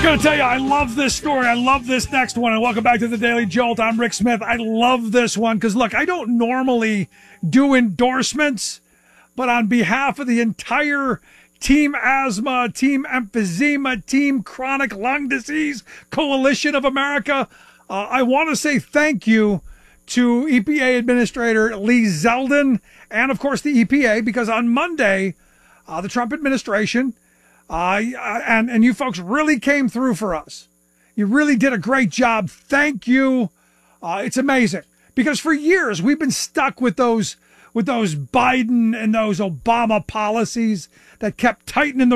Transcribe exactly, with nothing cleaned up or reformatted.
going to tell you, I love this story. I love this next one. And welcome back to the Daily Jolt. I'm Rick Smith. I love this one because, look, I don't normally do endorsements, but on behalf of the entire Team Asthma, Team Emphysema, Team Chronic Lung Disease Coalition of America, uh, I want to say thank you to E P A Administrator Lee Zeldin and, of course, the E P A, because on Monday, uh, the Trump administration uh, and, and you folks really came through for us. You really did a great job. Thank you. Uh, it's amazing because for years we've been stuck with those with those Biden and those Obama policies that kept tightening the